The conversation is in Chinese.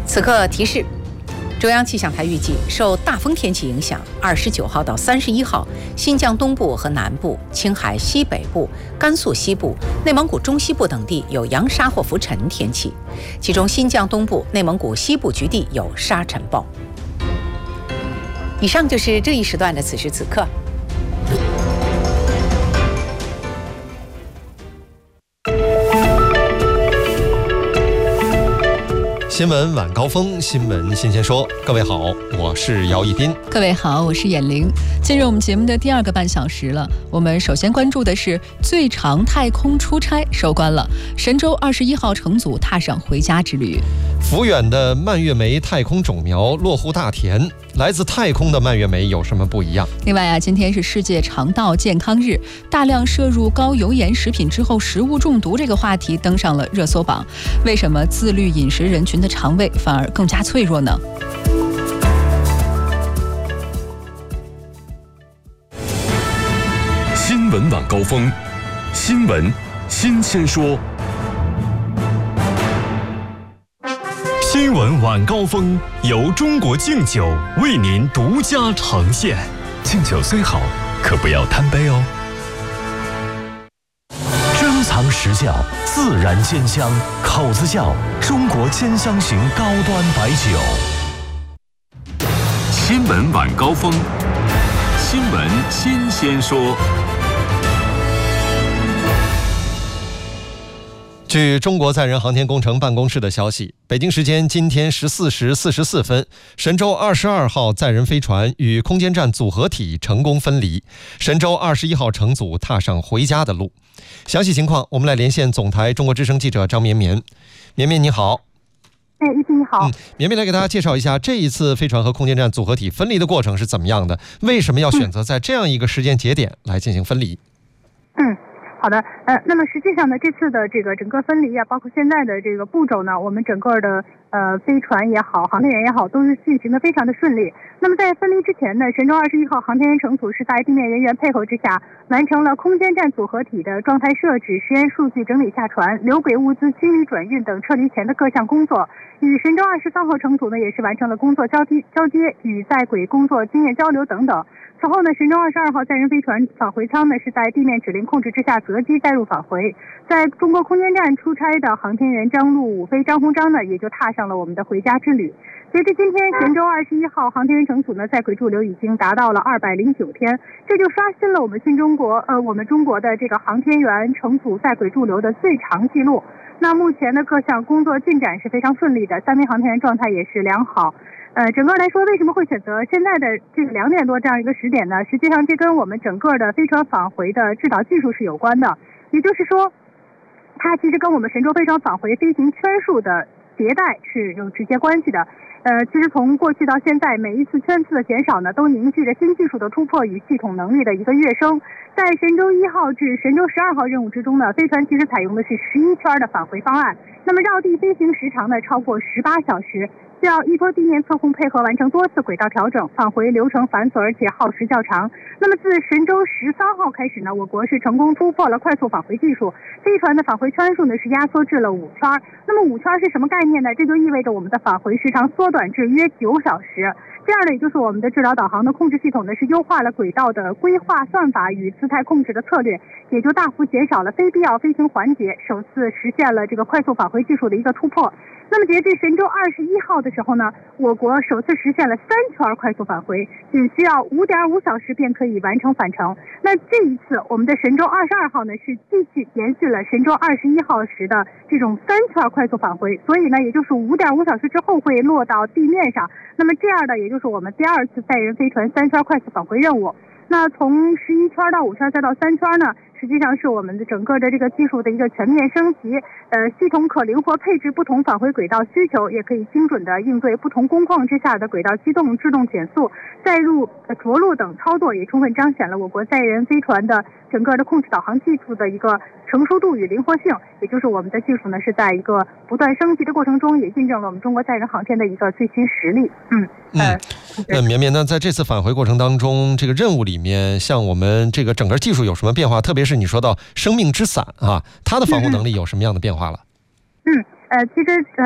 此刻提示，中央气象台预计受大风天气影响，29号到31号，新疆东部和南部、青海西北部、甘肃西部、内蒙古中西部等地有扬沙或浮尘天气，其中新疆东部、内蒙古西部局地有沙尘暴。以上就是这一时段的此时此刻。 新闻晚高峰，新闻新鲜说。各位好，我是姚一斌。 各位好，我是闫玲。进入我们节目的第2个半小时了，我们首先关注的是最长太空出差收官了，神舟21号乘组踏上回家之旅。 福远的蔓越莓太空种苗落户大田，来自太空的蔓越莓有什么不一样？ 另外今天是世界肠道健康日，大量摄入高油盐食品之后食物中毒这个话题登上了热搜榜。为什么自律饮食人群的肠胃反而更加脆弱呢？ 新闻晚高峰，新闻新鲜说。新闻晚高峰由中国敬酒为您独家呈现。敬酒虽好，可不要贪杯哦。珍藏实窖，自然鲜香，口子窖中国兼香型高端白酒。新闻晚高峰，新闻新鲜说。 据中国载人航天工程办公室的消息，北京时间今天14时44分，神舟22号载人飞船与空间站组合体成功分离，神舟21号乘组踏上回家的路。详细情况，我们来连线总台中国之声记者张绵绵。绵绵你好。 一斌你好。 绵绵来给大家介绍一下这一次飞船和空间站组合体分离的过程是怎么样的，为什么要选择在这样一个时间节点来进行分离？ 好的，那么实际上呢，这次的这个整个分离啊，包括现在的这个步骤呢，我们整个的飞船也好，航天员也好，都是进行的非常的顺利。那么在分离之前呢，神舟21号航天员乘组是在地面人员配合之下，完成了空间站组合体的状态设置、实验数据整理下传、留轨物资清理转运等撤离前的各项工作。与神舟23号乘组呢，也是完成了工作交接与在轨工作经验交流等等。此后呢，神舟22号载人飞船返回舱呢是在地面指令控制之下择机载入返回。在中国空间站出差的航天员张陆、武飞、张鸿章呢，也就踏上了我们的回家之旅。截至今天，神舟21号航天员乘组呢在轨驻留已经达到了209天，这就刷新了我们中国的这个航天员乘组在轨驻留的最长记录。那目前的各项工作进展是非常顺利的，3名航天员状态也是良好。整个来说，为什么会选择现在的这个2点多这样一个时点呢？实际上这跟我们整个的飞船返回的制导技术是有关的，也就是说，它其实跟我们神舟飞船返回飞行圈数的迭代是有直接关系的。其实从过去到现在，每一次圈次的减少呢，都凝聚着新技术的突破与系统能力的一个跃升。在神舟1号至神舟12号任务之中呢，飞船其实采用的是11圈的返回方案，那么绕地飞行时长呢超过18小时。需要依托地面测控配合完成多次轨道调整，返回流程繁琐而且耗时较长。那么自神舟13号开始呢，我国是成功突破了快速返回技术，飞船的返回圈数呢是压缩至了5圈。那么5圈是什么概念呢？这就意味着我们的返回时长缩短至约9小时。这样的也就是我们的制导导航的控制系统呢是优化了轨道的规划算法与姿态控制的策略，也就大幅减少了非必要飞行环节，首次实现了这个快速返回技术的一个突破。那么截至神舟21号的时候呢，我国首次实现了3圈快速返回，仅需要5.5小时便可以完成返程。那这一次我们的神舟22号呢是继续延续了神舟21号时的这种3圈快速返回，所以呢也就是5.5小时之后会落到地面上。那么这样的也就是我们第2次载人飞船3圈快速返回任务。那从11圈到5圈再到3圈呢，实际上是我们的整个的这个技术的一个全面升级。系统可灵活配置不同返回轨道需求，也可以精准的应对不同工况之下的轨道机动、制动减速、载入、着陆等操作，也充分彰显了我国载人飞船的整个的控制导航技术的一个成熟度与灵活性。也就是我们的技术呢是在一个不断升级的过程中，也印证了我们中国载人航天的一个最新实力。 绵绵呢，在这次返回过程当中，这个任务里面，像我们这个整个技术有什么变化？特别是你说到生命之伞啊，它的防护能力有什么样的变化了？ 其实